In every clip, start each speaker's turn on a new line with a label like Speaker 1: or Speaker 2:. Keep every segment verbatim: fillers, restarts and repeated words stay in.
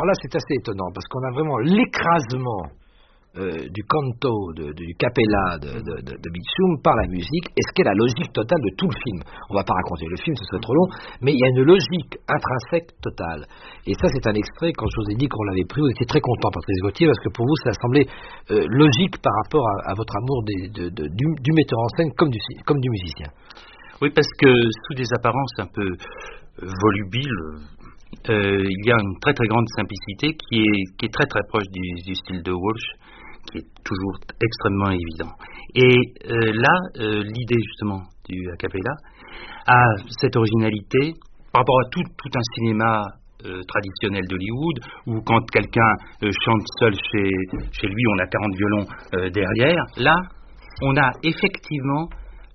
Speaker 1: alors là, c'est assez étonnant, parce qu'on a vraiment l'écrasement euh, du canto, de, de, du cappella de, de, de, de Beecham par la musique, et ce qu'est la logique totale de tout le film. On ne va pas raconter le film, ce serait trop long, mais il y a une logique intrinsèque totale. Et ça, c'est un extrait, quand je vous ai dit qu'on l'avait pris, vous étiez très content, Patrice Gauthier, parce que pour vous, ça semblait euh, logique par rapport à, à votre amour des, de, de, du, du metteur en scène comme du, comme du musicien.
Speaker 2: Oui, parce que sous des apparences un peu volubiles, euh, il y a une très très grande simplicité qui est, qui est très très proche du, du style de Walsh, qui est toujours extrêmement évident. Et euh, là, euh, l'idée justement du a cappella a cette originalité par rapport à tout, tout un cinéma euh, traditionnel d'Hollywood, où quand quelqu'un euh, chante seul chez, chez lui, on a quarante violons euh, derrière. Là, on a effectivement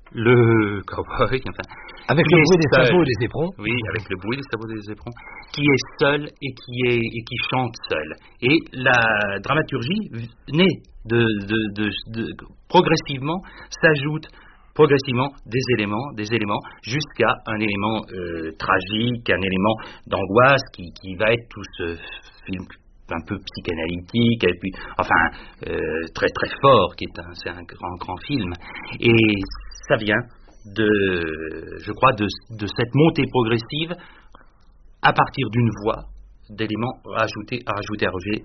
Speaker 2: le cowboy, enfin,
Speaker 1: avec le bruit des sabots et des éperons.
Speaker 2: Oui, avec le bruit des sabots et des éperons, qui est seul et qui est et qui chante seul. Et la dramaturgie naît de, de, de, de progressivement s'ajoute progressivement des éléments, des éléments jusqu'à un élément euh, tragique, un élément d'angoisse qui, qui va être tout ce film un peu psychanalytique, et puis enfin euh, très très fort, qui est un, c'est un grand grand film. Et ça vient de, je crois, de, de cette montée progressive à partir d'une voix, d'éléments rajoutés, à rajouter, à rajouter,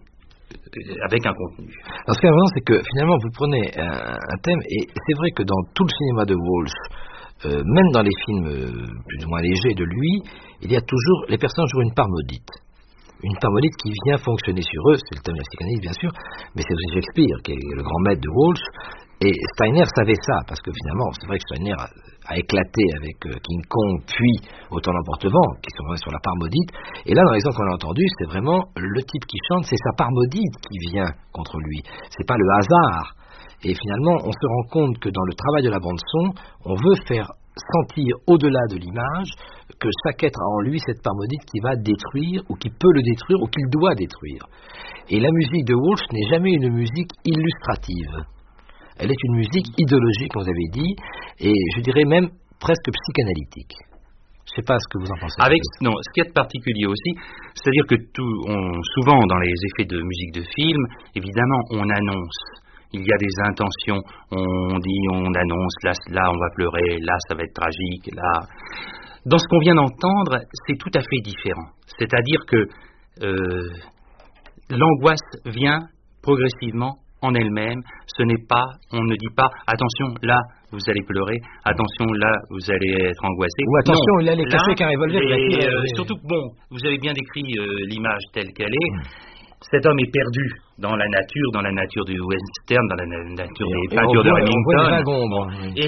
Speaker 2: avec un contenu.
Speaker 1: Alors ce qui est important, c'est que finalement vous prenez un, un thème, et c'est vrai que dans tout le cinéma de Walsh, euh, même dans les films euh, plus ou moins légers de lui, il y a toujours, les personnages jouent une part maudite. Une part maudite qui vient fonctionner sur eux, c'est le thème de la psychanalyse bien sûr, mais c'est aussi Shakespeare qui est le grand maître de Walsh. Et Steiner savait ça, parce que finalement, c'est vrai que Steiner a, a éclaté avec euh, King Kong, puis Autant l'emporte vent, qui sont sur la part maudite. Et là, dans l'exemple qu'on a entendu, c'est vraiment le type qui chante, c'est sa part maudite qui vient contre lui. C'est pas le hasard. Et finalement, on se rend compte que dans le travail de la bande-son, on veut faire sentir au-delà de l'image que chaque être a en lui cette part maudite qui va détruire, ou qui peut le détruire, ou qu'il doit détruire. Et la musique de Walsh n'est jamais une musique illustrative. Elle est une musique idéologique, comme vous avez dit, et je dirais même presque psychanalytique. Je ne sais pas ce que vous en pensez.
Speaker 2: Avec, non, ce qui est particulier aussi, c'est-à-dire que tout, on, souvent dans les effets de musique de film, évidemment, on annonce. Il y a des intentions, on dit, on annonce, là, là on va pleurer, là ça va être tragique, là... Dans ce qu'on vient d'entendre, c'est tout à fait différent. C'est-à-dire que euh, l'angoisse vient progressivement en elle-même. Ce n'est pas, on ne dit pas, attention, là, vous allez pleurer, attention, là, vous allez être angoissé.
Speaker 1: Ou attention,
Speaker 2: non,
Speaker 1: il allait casser avec un revolver.
Speaker 2: Les, euh, surtout que, bon, vous avez bien décrit euh, l'image telle qu'elle est. Mmh. Cet homme est perdu dans la nature, dans la nature du western, dans la nature et des peintures de Remington. Et,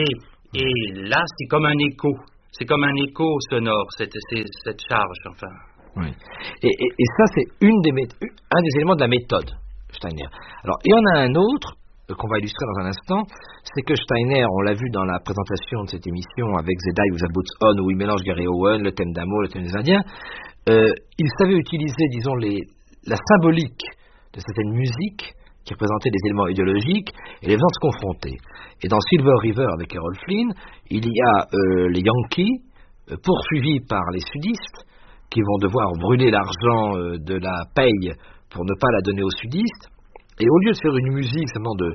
Speaker 2: et là, c'est comme un écho. C'est comme un écho sonore, cette, cette charge, enfin.
Speaker 1: Oui. Et, et, et ça, c'est une des méth- un des éléments de la méthode Steiner. Alors, il y en a un autre euh, qu'on va illustrer dans un instant, c'est que Steiner, on l'a vu dans la présentation de cette émission avec The Die with the Boots On, où il mélange Gary Owen, le thème d'amour, le thème des Indiens. Euh, il savait utiliser, disons, les, la symbolique de certaines musiques qui représentaient des éléments idéologiques et les faisant se confronter. Et dans Silver River avec Errol Flynn, il y a euh, les Yankees euh, poursuivis par les sudistes qui vont devoir brûler l'argent euh, de la paye pour ne pas la donner aux sudistes. Et au lieu de faire une musique seulement de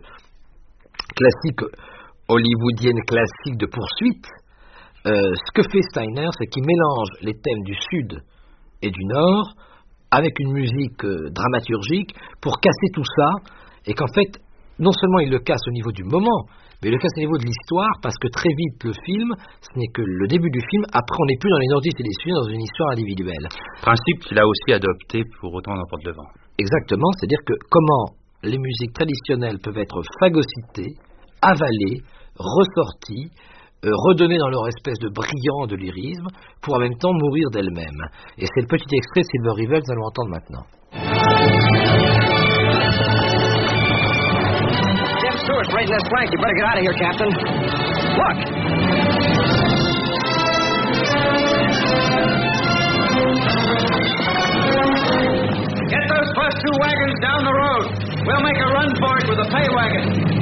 Speaker 1: classique hollywoodienne classique de poursuite, euh, ce que fait Steiner, c'est qu'il mélange les thèmes du sud et du nord avec une musique euh, dramaturgique pour casser tout ça, et qu'en fait, non seulement il le casse au niveau du moment, mais il le casse au niveau de l'histoire, parce que très vite le film, ce n'est que le début du film, après on n'est plus dans les nordistes et les sudistes, dans une histoire individuelle.
Speaker 2: Principe qu'il a aussi adopté pour Autant l'emporte le vent.
Speaker 1: Exactement, c'est-à-dire que comment les musiques traditionnelles peuvent être phagocytées, avalées, ressorties, euh, redonnées dans leur espèce de brillant de lyrisme, pour en même temps mourir d'elles-mêmes. Et c'est le petit extrait de Silver River que nous allons entendre maintenant.
Speaker 3: Jim Stewart's raising his flank. You better get out of here, Captain. Look! Get those first two wagons down the road. We'll make a run for it with a pay wagon.